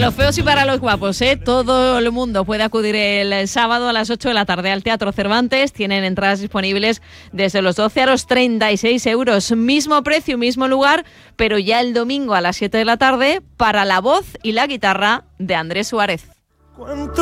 los feos y para los guapos, ¿eh? Todo el mundo puede acudir el sábado a las 8 de la tarde al Teatro Cervantes. Tienen entradas disponibles desde los 12 a los 36 euros. Mismo precio, mismo lugar, pero ya el domingo a las 7 de la tarde para la voz y la guitarra de Andrés Suárez.